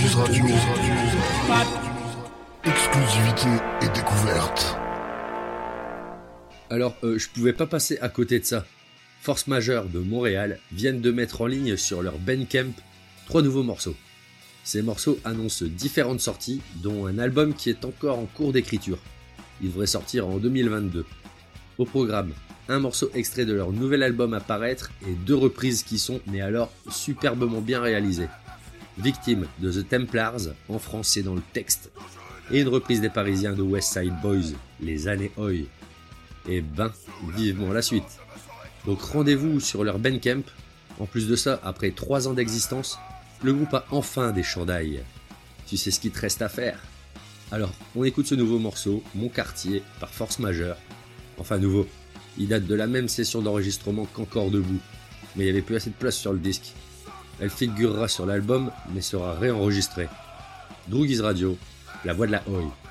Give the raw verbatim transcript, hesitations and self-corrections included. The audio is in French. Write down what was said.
Droogies Radio. Exclusivité et découverte. Alors, euh, je pouvais pas passer à côté de ça. Force Majeure de Montréal viennent de mettre en ligne sur leur Bandcamp trois nouveaux morceaux. Ces morceaux annoncent différentes sorties, dont un album qui est encore en cours d'écriture. Il devrait sortir en deux mille vingt-deux. Au programme, un morceau extrait de leur nouvel album à paraître et deux reprises qui sont, mais alors, superbement bien réalisées. Victime de The Templars, en français dans le texte, et une reprise des Parisiens de West Side Boys, Les Années Oi. Et ben, vivement la suite. Donc rendez-vous sur leur Bandcamp. En plus de ça, après trois ans d'existence, le groupe a enfin des chandails. Tu sais ce qu'il te reste à faire. Alors, on écoute ce nouveau morceau, Mon Quartier, par Force Majeure. Enfin nouveau, il date de la même session d'enregistrement qu'Encore Debout, mais il n'y avait plus assez de place sur le disque. Elle figurera sur l'album, mais sera réenregistrée. Droogies Radio, la voix de la Oi.